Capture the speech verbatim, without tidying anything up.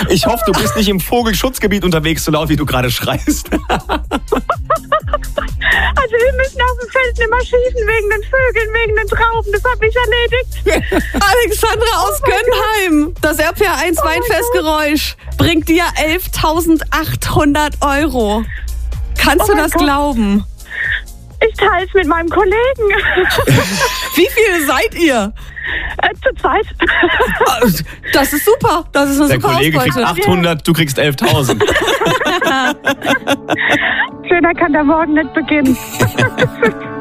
Ich hoffe, du bist nicht im Vogelschutzgebiet unterwegs, so laut wie du gerade schreist. Also wir müssen auf dem Feld nicht mehr schießen wegen den Vögeln, wegen den Trauben. Das habe ich erledigt. Alexandra aus Oh Gönnheim. Das R P R eins Oh mein Weinfestgeräusch bringt dir elftausendachthundert Euro. Kannst Oh du mein das Gott. glauben? Ich teile es mit meinem Kollegen. Wie viele seid ihr? äh, zu zweit. Das ist super. Das ist eine Der super Kollege kriegt Ausbeute. achthundert, du kriegst elftausend. Schöner kann der Morgen nicht beginnen.